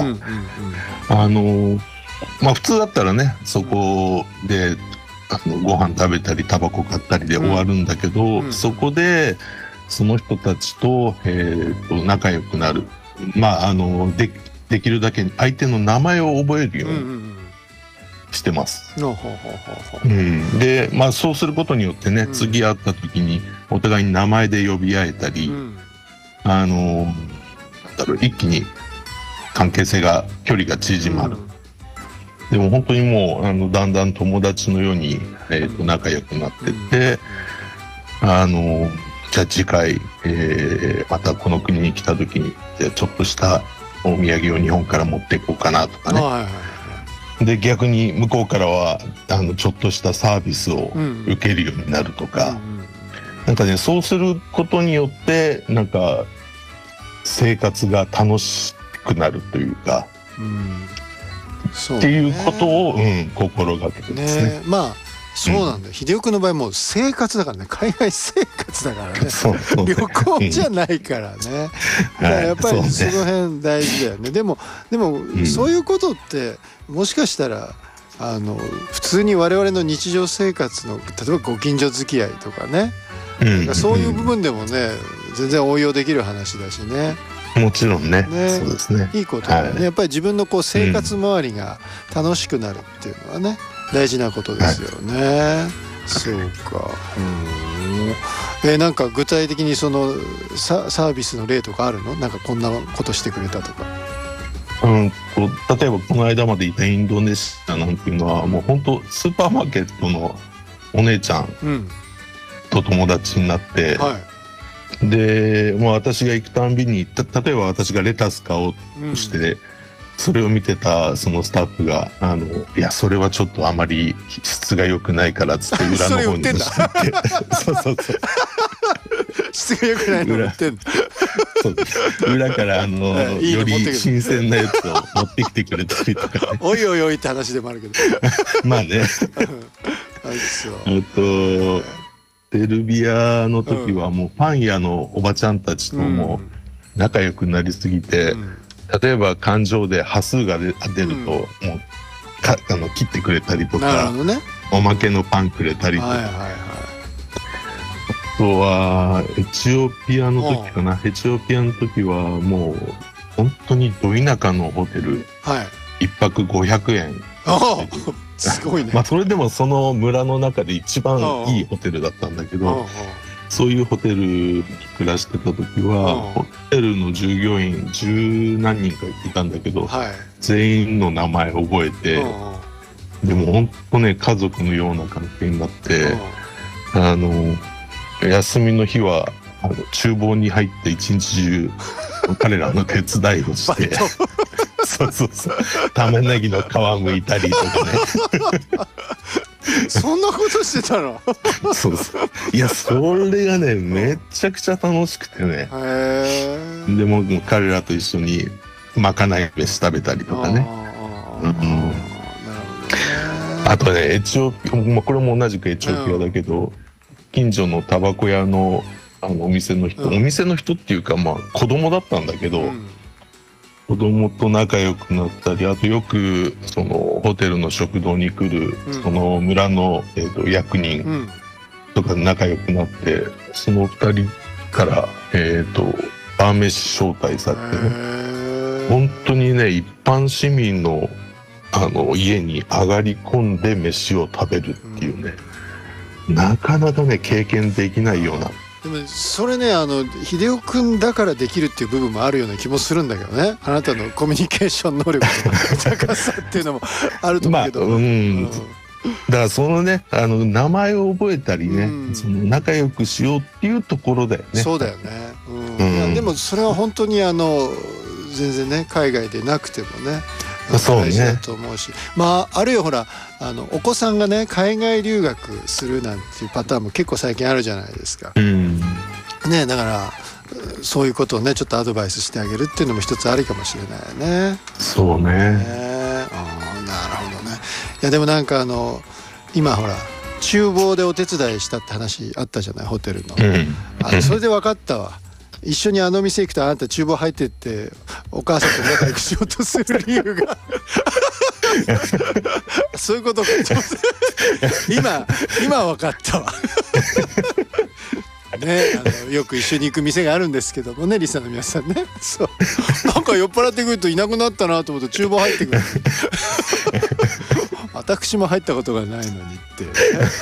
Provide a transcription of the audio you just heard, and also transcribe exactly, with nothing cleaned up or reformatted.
うんうんうん、あのまあ普通だったらねそこであのご飯食べたりタバコ買ったりで終わるんだけど、うんうん、そこでその人たちと、えー、と仲良くなる、まああの で, できるだけ相手の名前を覚えるようにしてます。で、まあそうすることによってね、うん、次会った時にお互いに名前で呼び合えたり、うん、あのなんだろう、一気に関係性が距離が縮まる。うん、でも本当にもうあのだんだん友達のように、えー、と仲良くなってって、うん、あのじゃあ次回、えー、またこの国に来た時にじゃあちょっとしたお土産を日本から持っていこうかなとかね、はいはいはい、で逆に向こうからはあのちょっとしたサービスを受けるようになるとか、うんうん、なんかねそうすることによってなんか生活が楽しくなるというか、うんそうね、っていうことを、うん、心がけてますね。 ね、まあそうなんだよ、うん、秀夫君の場合もう生活だからね、海外生活だからねそうそう、旅行じゃないからね、うん、だからやっぱりその辺大事だよね、はい、でもでも、うん、そういうことってもしかしたらあの普通に我々の日常生活の例えばご近所付き合いとかね、うん、そういう部分でもね全然応用できる話だしね。 もちろん ね, ねそうですね、 いいことだよね、はい、やっぱり自分のこう生活周りが楽しくなるっていうのはね、うん、大事なことですよね、はい、そうか、うん、えー、なんか具体的にその サ, サービスの例とかあるの？なんかこんなことしてくれたとか。 うん、こう例えばこの間までいたインドネシアなんていうのはもう本当スーパーマーケットのお姉ちゃんと友達になって、うん、はい、でもう私が行くたんびにた例えば私がレタス買おうとして、うん、それを見てたそのスタッフがあのいやそれはちょっとあまり質が良くないからっつって裏の方に出してそうそうそう質が良くないの売ってんのそう裏からあのいいより新鮮なやつを持ってきてくれたりとか、ね、 おいおいおいって話でもあるけどまあねあとセルビアの時はもうパン屋のおばちゃんたちとも仲良くなりすぎて、うん、例えば勘定で端数が出ると、うん、もうかあの切ってくれたりとか、ね、おまけのパンくれたりとか、はいはいはい、あとはエチオピアの時かな、エチオピアの時はもう本当にど田舎のホテル、はい、いっぱくごひゃくえんすごいね。 まあそれでもその村の中で一番いいホテルだったんだけど、そういうホテルに暮らしてた時はホテルの従業員十何人かいたんだけど、はい、全員の名前覚えて、でも本当ね家族のような関係になって、あの休みの日はあの厨房に入って一日中彼らの手伝いをしてそうそうそう玉ねぎの皮剥いたりとかねそんなことしてたのそうそういやそれがねめちゃくちゃ楽しくてね、へでも彼らと一緒にまかない飯食べたりとかね、うん、あとねエチオピア、まあ、これも同じくエチオピアだけど、うん、近所のタバコ屋のあのお店の人、うん、お店の人っていうかまあ子供だったんだけど、うん、子供と仲良くなったり、あとよくそのホテルの食堂に来る、うん、その村の、えーと、役人とか仲良くなって、うん、そのふたりから、えーと、バー飯招待されてね、本当にね一般市民の、あの家に上がり込んで飯を食べるっていうね、うん、なかなかね経験できないような。 でもそれねあの秀夫君だからできるっていう部分もあるような気もするんだけどね、あなたのコミュニケーション能力の高さっていうのもあると思うけど、まあ、うん、うん、 だからそのねあの名前を覚えたりね、うん、その仲良くしようっていうところだよね。 そうだよね、うんうん、いやでもそれは本当にあの全然ね海外でなくてもね大事だと思うし、ね、まああるいはほらあのお子さんがね海外留学するなんていうパターンも結構最近あるじゃないですか、うん、ね、だからそういうことをねちょっとアドバイスしてあげるっていうのも一つありかもしれないね。 そうね、ね、あ、 なるほどね。いやでもなんかあの今ほら厨房でお手伝いしたって話あったじゃないホテルの、うん、あそれで分かったわ。 一緒にあの店行くとあなた厨房入ってってお母さんと仲良くしようとする理由がそういうことか今今分かったわね、あのよく一緒に行く店があるんですけどもね、リスナーの皆さんね、そうなんか酔っ払ってくるといなくなったなと思うと厨房入ってくる私も入ったことがないのにって